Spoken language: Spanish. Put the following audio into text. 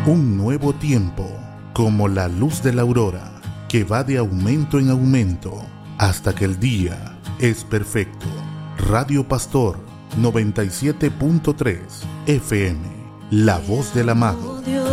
Un nuevo tiempo, como la luz de la aurora, que va de aumento en aumento, hasta que el día es perfecto. Radio Pastor 97.3 FM, la voz del amado.